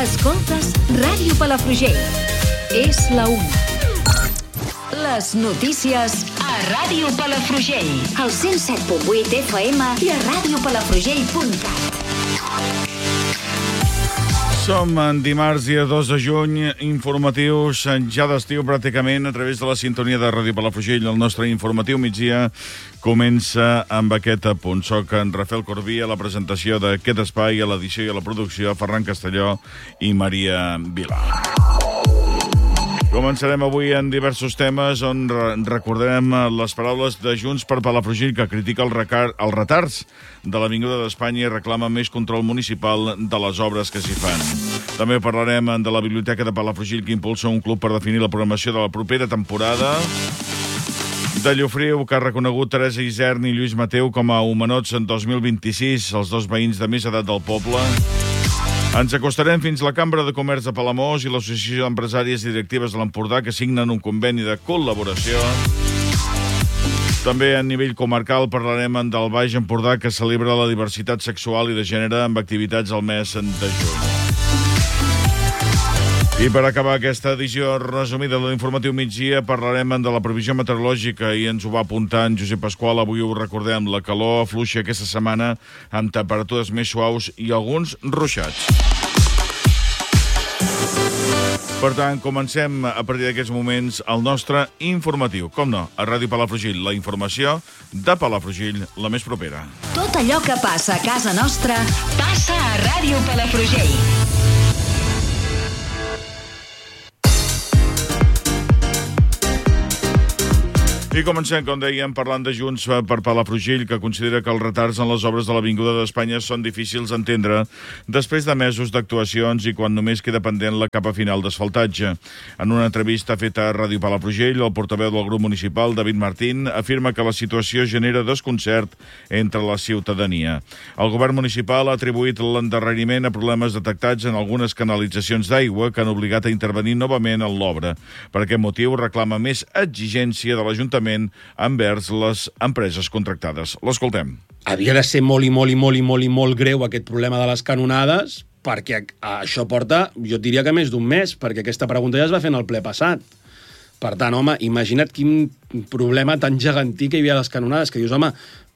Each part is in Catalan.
Escoltes Ràdio Palafrugell. És la 1. Les notícies a Ràdio Palafrugell. Al 107.8 FM i a radiopalafrugell.cat. Som en dimarts, dia 2 de juny, informatius ja d'estiu pràcticament a través de la sintonia de Ràdio Palafrugell. El nostre informatiu migdia comença amb aquest apunt. Soc en Rafael Corbí, a la presentació d'aquest espai, a l'edició i a la producció, Ferran Castelló i Maria Vilà. Començarem avui en diversos temes on recordarem les paraules de Junts per Palafrugell, que critica els retards de l'Avinguda d'Espanya i reclama més control municipal de les obres que s'hi fan. També parlarem de la Biblioteca de Palafrugell, que impulsa un club per definir la programació de la propera temporada. De Llofriu, que ha reconegut Teresa Isern i Lluís Mateu com a homenots en 2026, els dos veïns de més edat del poble. Ens acostarem fins a la Cambra de Comerç de Palamós i l'Associació d'Empresàries i Directives de l'Empordà, que signen un conveni de col·laboració. També a nivell comarcal parlarem del Baix Empordà, que celebra la diversitat sexual i de gènere amb activitats al mes de juny. I per acabar aquesta edició resumida de l'informatiu migdia, parlarem de la previsió meteorològica i ens ho va apuntar en Josep Pasqual. Avui ho recordem, la calor afluixa aquesta setmana amb temperatures més suaus i alguns ruixats. Per tant, comencem a partir d'aquests moments el nostre informatiu. Com no, a Ràdio Palafrugell, la informació de Palafrugell, la més propera. Tot allò que passa a casa nostra passa a Ràdio Palafrugell. I comencem, com dèiem, parlant de Junts per Palafrugell, que considera que els retards en les obres de l'Avinguda d'Espanya són difícils d'entendre després de mesos d'actuacions i quan només queda pendent la capa final d'asfaltatge. En una entrevista feta a Ràdio Palafrugell, el portaveu del grup municipal, David Martín, afirma que la situació genera desconcert entre la ciutadania. El govern municipal ha atribuït l'endarreriment a problemes detectats en algunes canalitzacions d'aigua que han obligat a intervenir novament en l'obra. Per aquest motiu reclama més exigència de l'Ajuntament envers les empreses contractades. L'escoltem. Havia de ser molt greu aquest problema de les canonades, perquè això porta, jo diria que més d'un mes, perquè aquesta pregunta ja es va fer en el ple passat. Per tant, home, imagina't quin problema tan gegantí que hi havia a les canonades, que dius, home,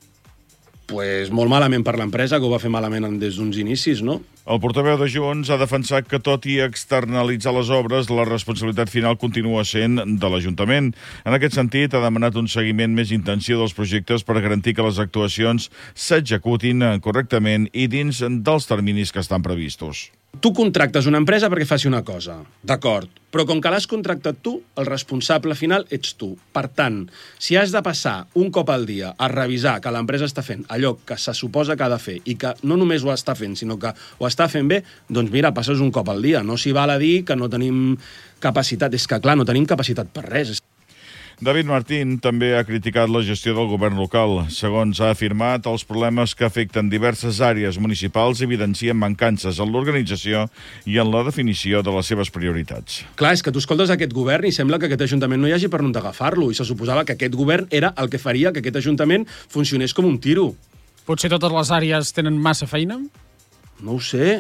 pues molt malament per l'empresa, que ho va fer malament des d'uns inicis, no? El portaveu de Junts ha defensat que, tot i externalitzar les obres, la responsabilitat final continua sent de l'Ajuntament. En aquest sentit, ha demanat un seguiment més intensiu dels projectes per garantir que les actuacions s'executin correctament i dins dels terminis que estan previstos. Tu contractes una empresa perquè faci una cosa, d'acord, però com que l'has contractat tu, el responsable final ets tu. Per tant, si has de passar un cop al dia a revisar que l'empresa està fent allò que se suposa que ha de fer i que no només ho està fent, sinó que ho està fent bé, doncs mira, passes un cop al dia. No s'hi val a dir que no tenim capacitat. És que, clar, no tenim capacitat per res. David Martín també ha criticat la gestió del govern local. Segons ha afirmat, els problemes que afecten diverses àrees municipals evidencien mancances en l'organització i en la definició de les seves prioritats. Clar, és que tu escoltes aquest govern i sembla que aquest Ajuntament no hi hagi per on agafar-lo, i se suposava que aquest govern era el que faria que aquest Ajuntament funcionés com un tiro. Potser totes les àrees tenen massa feina? No ho sé.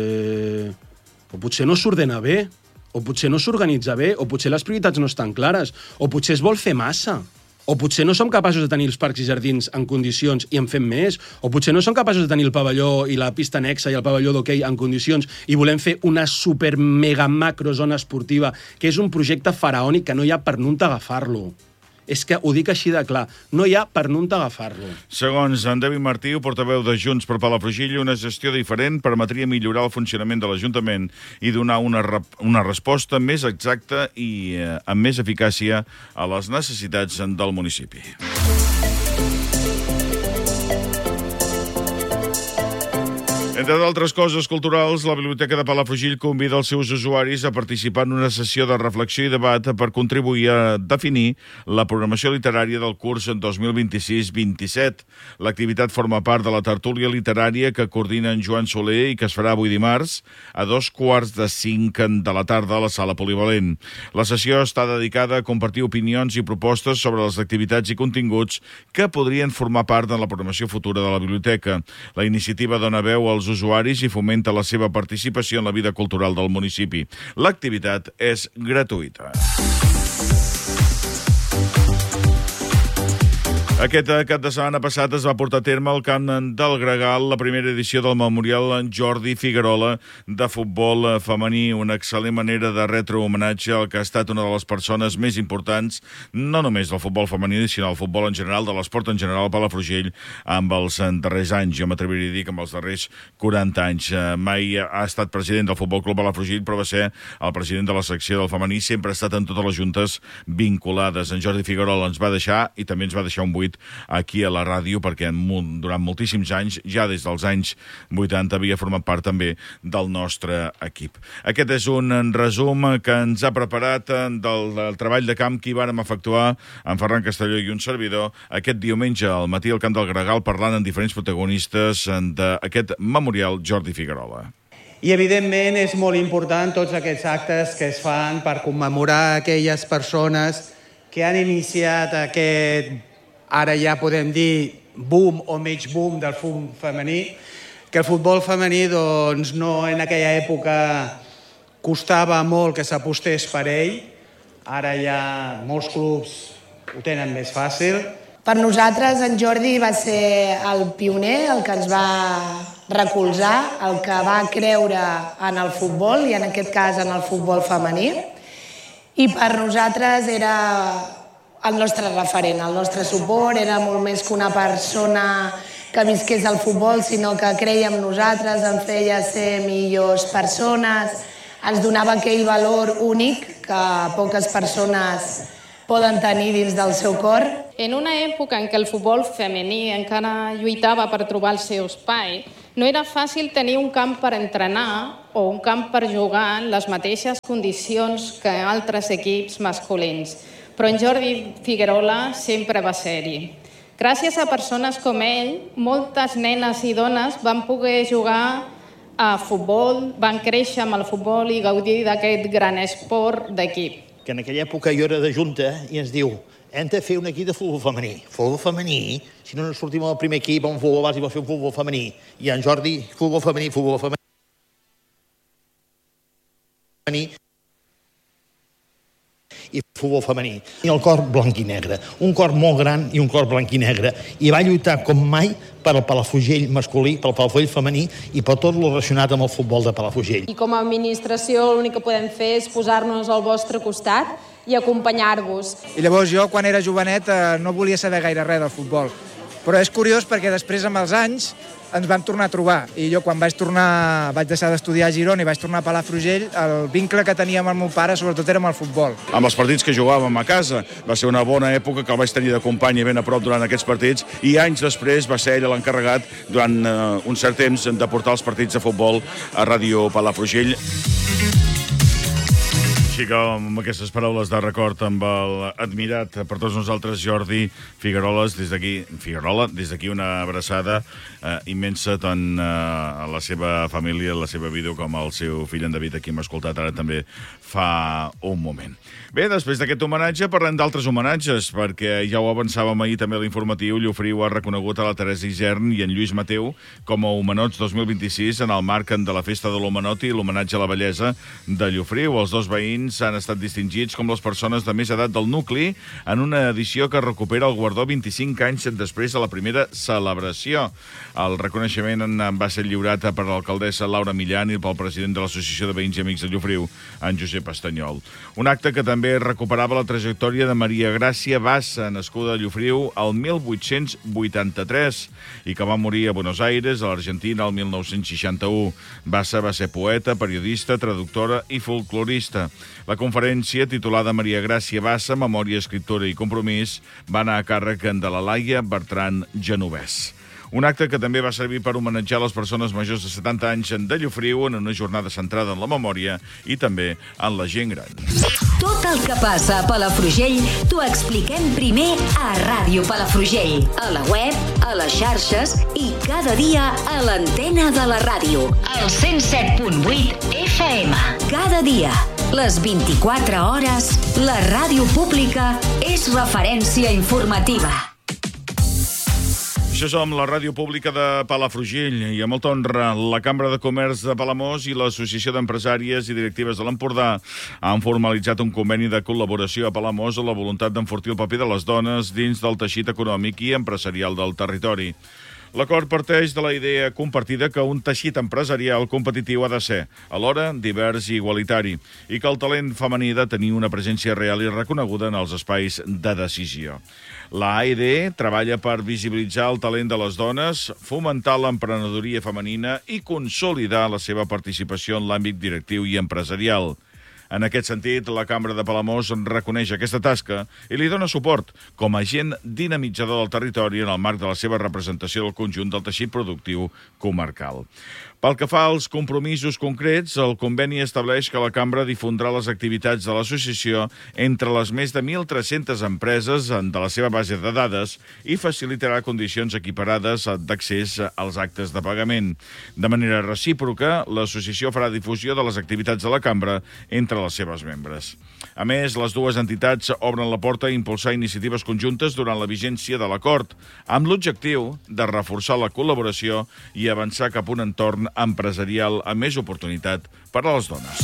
O potser no s'ordena bé. O potser no s'organitza bé, o potser les prioritats no estan clares, o potser es vol fer massa, o potser no som capaços de tenir els parcs i jardins en condicions i en fem més, o potser no som capaços de tenir el pavelló i la pista anexa i el pavelló d'hoquei en condicions i volem fer una super mega macro zona esportiva, que és un projecte faraònic que no hi ha per on agafar-lo. És que ho dic així de clar, no hi ha per on agafar-lo. Segons en David Martí, portaveu de Junts per Palafrugell, una gestió diferent permetria millorar el funcionament de l'Ajuntament i donar una resposta més exacta i amb més eficàcia a les necessitats del municipi. Entre d'altres coses culturals, la Biblioteca de Palafrugell convida els seus usuaris a participar en una sessió de reflexió i debat per contribuir a definir la programació literària del curs 2026-27. L'activitat forma part de la tertúlia literària que coordina en Joan Soler i que es farà avui dimarts a 14:45 de la tarda a la sala polivalent. La sessió està dedicada a compartir opinions i propostes sobre les activitats i continguts que podrien formar part de la programació futura de la biblioteca. La iniciativa dona veu als els usuaris i fomenta la seva participació en la vida cultural del municipi. L'activitat és gratuïta. Aquest cap de setmana passat es va portar a terme al camp del Gregal la primera edició del Memorial Jordi Figuerola de futbol femení, una excel·lent manera de retre homenatge al que ha estat una de les persones més importants, no només del futbol femení, sinó del futbol en general, de l'esport en general, Palafrugell, amb els darrers anys. Jo m'atreviria a dir que amb els darrers 40 anys. Mai ha estat president del Futbol Club Palafrugell, però va ser el president de la secció del femení, sempre ha estat en totes les juntes vinculades. En Jordi Figuerola ens va deixar, i també ens va deixar un buit aquí a la ràdio, perquè durant moltíssims anys, ja des dels anys 80, havia format part també del nostre equip. Aquest és un resum que ens ha preparat del treball de camp que hi vàrem efectuar en Ferran Castelló i un servidor aquest diumenge al matí al Camp del Gregal, parlant amb diferents protagonistes d'aquest Memorial Jordi Figuerola. I, evidentment, és molt important tots aquests actes que es fan per commemorar aquelles persones que han iniciat aquest, ara ja podem dir, boom o mig boom del futbol femení, que el futbol femení, doncs, no en aquella època costava molt que s'apostés per ell. Ara ja molts clubs ho tenen més fàcil. Per nosaltres, en Jordi va ser el pioner, el que ens va recolzar, el que va creure en el futbol, i en aquest cas en el futbol femení. I per nosaltres era el nostre referent, el nostre suport, era molt més que una persona que visqués el futbol, sinó que creia en nosaltres, ens feia ser millors persones, ens donava aquell valor únic que poques persones poden tenir dins del seu cor. En una època en què el futbol femení encara lluitava per trobar el seu espai, no era fàcil tenir un camp per entrenar o un camp per jugar en les mateixes condicions que altres equips masculins. Però en Jordi Figuerola sempre va ser-hi. Gràcies a persones com ell, moltes nenes i dones van poder jugar a futbol, van créixer amb el futbol i gaudir d'aquest gran esport d'equip. Que en aquella època jo era de junta i ens diu hem de fer un equip de futbol femení. Futbol femení, si no sortim al primer equip amb futbol base i va fer un futbol femení. I en Jordi, futbol femení. I futbol femení. I el cor blanc i negre. Un cor molt gran i un cor blanc i negre. I va lluitar com mai per al Palafrugell masculí, per al Palafrugell femení i per tot lo relacionat amb el futbol de Palafrugell. I com a administració l'únic que podem fer és posar-nos al vostre costat i acompanyar-vos. I llavors jo, quan era jovenet, no volia saber gaire res del futbol. Però és curiós perquè després, amb els anys, ens vam tornar a trobar. I jo, quan vaig deixar d'estudiar a Girona i vaig tornar a Palafrugell, el vincle que tenia amb el meu pare, sobretot, era amb el futbol. Amb els partits que jugàvem a casa, va ser una bona època que el vaig tenir de company ben a prop durant aquests partits, i anys després va ser ell l'encarregat durant un cert temps de portar els partits de futbol a Ràdio Palafrugell. Així que amb aquestes paraules de record amb l'admirat per tots nosaltres Jordi Figuerola, des d'aquí una abraçada immensa tant a la seva família, a la seva vídeo, com al seu fill en David, a qui hem escoltat ara també fa un moment. Bé, després d'aquest homenatge parlem d'altres homenatges, perquè ja ho avançàvem ahir també a l'informatiu. Llofriu ha reconegut a la Teresa Isern i en Lluís Mateu com a Homenots 2026 en el marc de la Festa de l'Homenot i l'homenatge a la bellesa de Llofriu. Els dos veïns han estat distingits com les persones de més edat del nucli en una edició que recupera el guardó 25 anys després de la primera celebració. El reconeixement va ser lliurat per l'alcaldessa Laura Millán i pel president de l'Associació de Veïns i Amics de Llofriu, en Josep Estanyol. Un acte que també recuperava la trajectòria de Maria Gràcia Bassa, nascuda a Llofriu el 1883 i que va morir a Buenos Aires, a l'Argentina, el 1961. Bassa va ser poeta, periodista, traductora i folclorista. La conferència, titulada Maria Gràcia Bassa, Memòria, Escriptura i Compromís, va anar a càrrec de la Laia Bertran Genovès. Un acte que també va servir per homenatjar les persones majors de 70 anys de Llofriu en una jornada centrada en la memòria i també en la gent gran. Tot el que passa a Palafrugell t'ho expliquem primer a Ràdio Palafrugell, a la web, a les xarxes i cada dia a l'antena de la ràdio, al 107.8 FM. Cada dia, les 24 hores, la ràdio pública és referència informativa. Això som la ràdio pública de Palafrugell i a molta honra la Cambra de Comerç de Palamós i l'Associació d'Empresàries i Directives de l'Empordà han formalitzat un conveni de col·laboració a Palamós amb la voluntat d'enfortir el paper de les dones dins del teixit econòmic i empresarial del territori. L'acord parteix de la idea compartida que un teixit empresarial competitiu ha de ser, alhora, divers i igualitari, i que el talent femení ha de tenir una presència real i reconeguda en els espais de decisió. La AED treballa per visibilitzar el talent de les dones, fomentar l'emprenedoria femenina i consolidar la seva participació en l'àmbit directiu i empresarial. En aquest sentit, la Cambra de Palamós reconeix aquesta tasca i li dona suport com a agent dinamitzador del territori en el marc de la seva representació del conjunt del teixit productiu comarcal. Pel que fa als compromisos concrets, el conveni estableix que la Cambra difondrà les activitats de l'associació entre les més de 1.300 empreses de la seva base de dades i facilitarà condicions equiparades d'accés als actes de pagament. De manera recíproca, l'associació farà difusió de les activitats de la Cambra entre les seves membres. A més, les dues entitats obren la porta a impulsar iniciatives conjuntes durant la vigència de l'acord, amb l'objectiu de reforçar la col·laboració i avançar cap a un entorn empresarial amb més oportunitat per a les dones.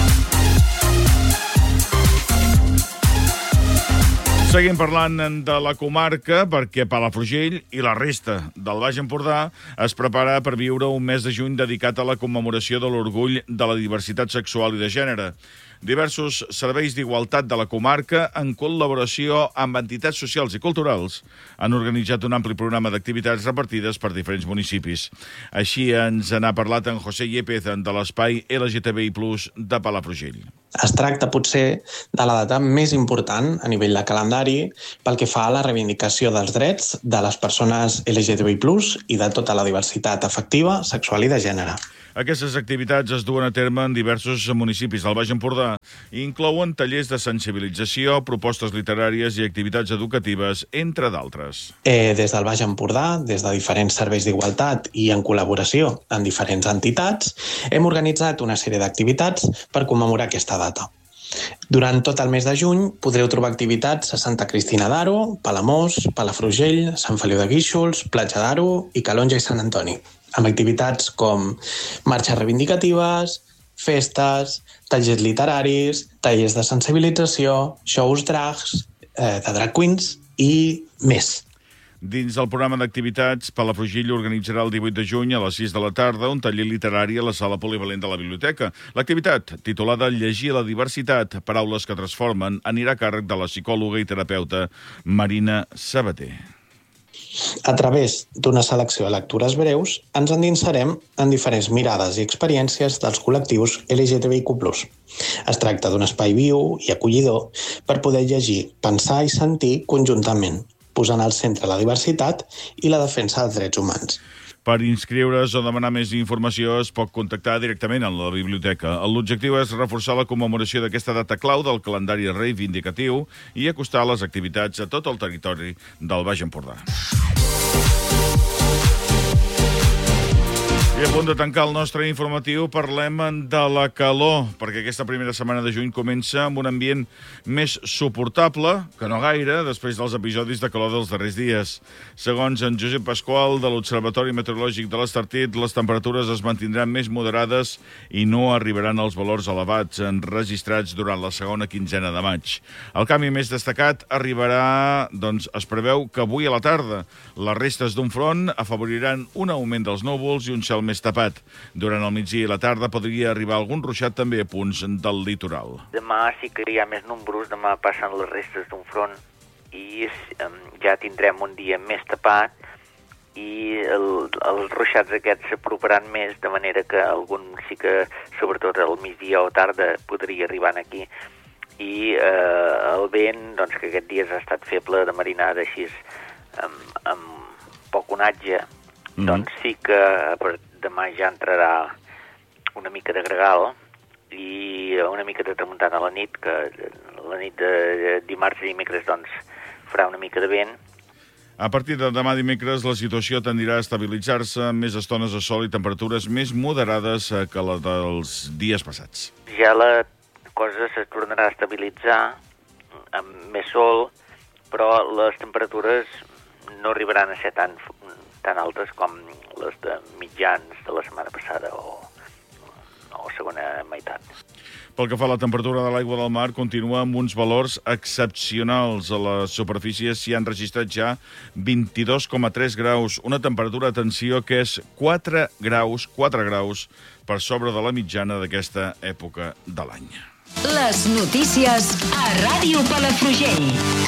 Seguim parlant de la comarca perquè Palafrugell i la resta del Baix Empordà es prepara per viure un mes de juny dedicat a la commemoració de l'orgull de la diversitat sexual i de gènere. Diversos serveis d'igualtat de la comarca, en col·laboració amb entitats socials i culturals, han organitzat un ampli programa d'activitats repartides per diferents municipis. Així ens n'ha parlat en José Yepez de l'espai LGTBI+ de Palafrugell. Es tracta potser de la data més important a nivell de calendari pel que fa a la reivindicació dels drets de les persones LGTBI+ i de tota la diversitat afectiva, sexual i de gènere. Aquestes activitats es duen a terme en diversos municipis del Baix Empordà i inclouen tallers de sensibilització, propostes literàries i activitats educatives, entre d'altres. Des del Baix Empordà, des de diferents serveis d'igualtat i en col·laboració amb diferents entitats, hem organitzat una sèrie d'activitats per commemorar aquesta data. Durant tot el mes de juny podreu trobar activitats a Santa Cristina d'Aro, Palamós, Palafrugell, Sant Feliu de Guíxols, Platja d'Aro i Calonja i Sant Antoni, amb activitats com marxes reivindicatives, festes, tallers literaris, tallers de sensibilització, shows drags, de drag queens i més. Dins del programa d'activitats, Palafrugell organitzarà el 18 de juny a les 6 de la tarda un taller literari a la sala polivalent de la biblioteca. L'activitat, titulada Llegir la diversitat, paraules que transformen, anirà a càrrec de la psicòloga i terapeuta Marina Sabater. A través d'una selecció de lectures breus, ens endinsarem en diferents mirades i experiències dels col·lectius LGTBIQ+. Es tracta d'un espai viu i acollidor per poder llegir, pensar i sentir conjuntament, posant al centre la diversitat i la defensa dels drets humans. Per inscriure's o demanar més informació es pot contactar directament amb la biblioteca. L'objectiu és reforçar la commemoració d'aquesta data clau del calendari reivindicatiu i acostar les activitats a tot el territori del Baix Empordà. I a punt de tancar el nostre informatiu parlem de la calor, perquè aquesta primera setmana de juny comença amb un ambient més suportable, que no gaire, després dels episodis de calor dels darrers dies. Segons en Josep Pasqual, de l'Observatori Meteorològic de l'Estartit, les temperatures es mantindran més moderades i no arribaran als valors elevats enregistrats durant la segona quinzena de maig. El canvi més destacat arribarà, es preveu que avui a la tarda. Les restes d'un front afavoriran un augment dels núvols i un cel més tapat. Durant el migdia i la tarda podria arribar algun ruixat també a punts del litoral. Demà sí que hi ha més números, demà passen les restes d'un front i ja tindrem un dia més tapat i els ruixats aquests s'aproparan més, de manera que algun sí que, sobretot al migdia o tarda, podria arribar aquí. I el vent, que aquest dia ha estat feble de marinada així amb poc onatge, sí que demà ja entrarà una mica de gregal i una mica de tramuntana a la nit, que la nit de dimarts i dimecres farà una mica de vent. A partir de demà dimecres la situació tendirà a estabilitzar-se amb més estones de sol i temperatures més moderades que la dels dies passats. Ja la cosa se tornarà a estabilitzar amb més sol, però les temperatures no arribaran a ser tan tan altes com les de mitjans de la setmana passada o segona meitat. Pel que fa a la temperatura de l'aigua del mar, continua amb uns valors excepcionals. A la superfície s'hi han registrat ja 22,3 graus, una temperatura, atenció, que és 4 graus per sobre de la mitjana d'aquesta època de l'any. Les notícies a Ràdio Palafrugell.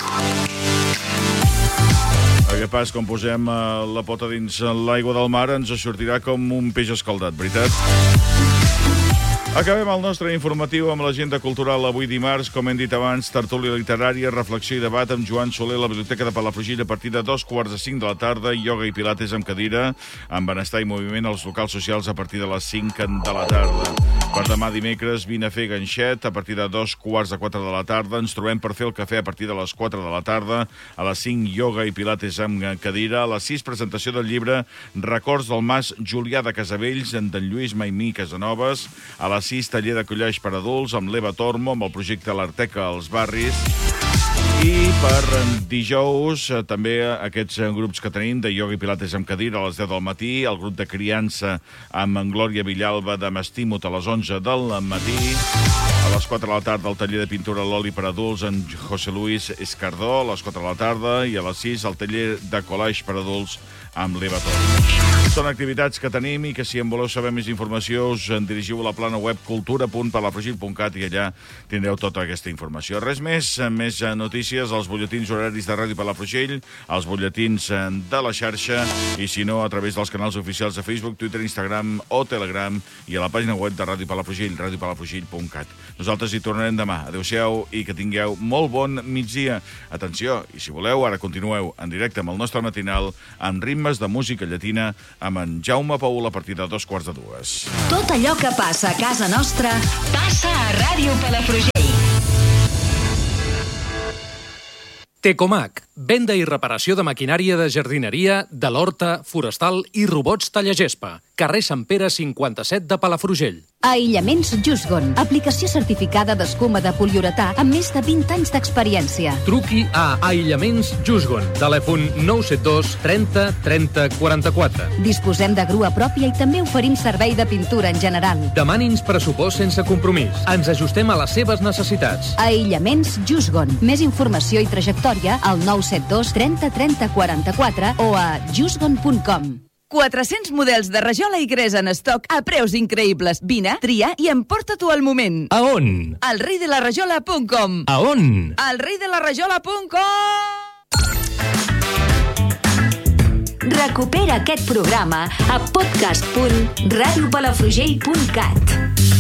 El que pas, quan posem la pota dins l'aigua del mar, ens sortirà com un peix escaldat, veritat? Acabem el nostre informatiu amb l'agenda cultural avui dimarts. Com hem dit abans, tertúlia literària, reflexió i debat amb Joan Soler a la Biblioteca de Palafrugell a partir de 2:45 de la tarda, ioga i pilates amb cadira, amb benestar i moviment als locals socials a partir de les 5 de la tarda. Per demà dimecres, vine a fer ganxet a partir de 3:45 de la tarda. Ens trobem per fer el cafè a partir de les 4 de la tarda. A les 5, ioga i pilates amb cadira. A les 6, presentació del llibre Records del Mas Julià de Casavells, d'en Lluís Maimí Casanovas. A les 6, taller de collage per adults amb l'Eva Tormo, amb el projecte L'Arteca als barris. I per dijous, també aquests grups que tenim de ioga i pilates amb cadira a les 10 del matí, el grup de criança amb en Glòria Villalba de M'Estimut a les 11 del matí, a les 4 de la tarda el taller de pintura a l'oli per adults en José Luis Escardó, a les 4 de la tarda, i a les 6 el taller de collage per adults amb l'Eva Tormo. Són activitats que tenim i que si en voleu saber més informació us en dirigiu a la plana web cultura.palafrugell.cat i allà tindreu tota aquesta informació. Res més notícies, els butlletins horaris de Ràdio Palafrugell, els butlletins de la xarxa i si no a través dels canals oficials de Facebook, Twitter, Instagram o Telegram i a la pàgina web de Ràdio Palafrugell, radiopalafrugell.cat. Nosaltres hi tornarem demà. Adéu-siau i que tingueu molt bon migdia. Atenció, i si voleu, ara continueu en directe amb el nostre matinal amb ritmes de música llatina amb en Jaume Paul a partir de 2:45. Tot allò que passa a casa nostra passa a Ràdio Palafrugell. Tecomac, venda i reparació de maquinària de jardineria, de l'horta, forestal i robots tallagespa. Carrer Sant Pere 57 de Palafrugell. Aïllaments Jusgon, aplicació certificada d'escuma de poliuretà amb més de 20 anys d'experiència. Truqui a Aïllaments Jusgon, telèfon 972 30 30 44. Disposem de grua pròpia i també oferim servei de pintura en general. Demani'ns pressupost sense compromís. Ens ajustem a les seves necessitats. Aïllaments Jusgon. Més informació i trajectòria al 972 30 30 44 o a jusgon.com. 400 models de rajola i gres en estoc a preus increïbles. Vine, tria i emporta-t'ho al moment. A on? Al reidelaраjola.com. A on? Al reidelaраjola.com. Recupera aquest programa a podcast.radiopalafrugell.cat.